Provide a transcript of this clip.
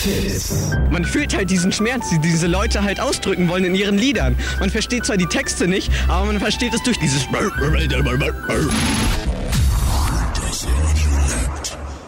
Fit. Man fühlt halt diesen Schmerz, den diese Leute halt ausdrücken wollen in ihren Liedern. Man versteht zwar die Texte nicht, aber man versteht es durch dieses